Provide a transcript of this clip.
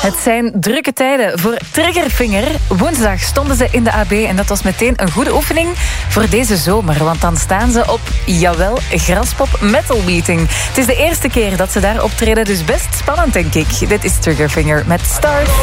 Het zijn drukke tijden voor Triggerfinger. Woensdag stonden ze in de AB en dat was meteen een goede oefening voor deze zomer. Want dan staan ze op, jawel, Graspop Metal Meeting. Het is de eerste keer dat ze daar optreden, dus best spannend, denk ik. Dit is Triggerfinger met Stars.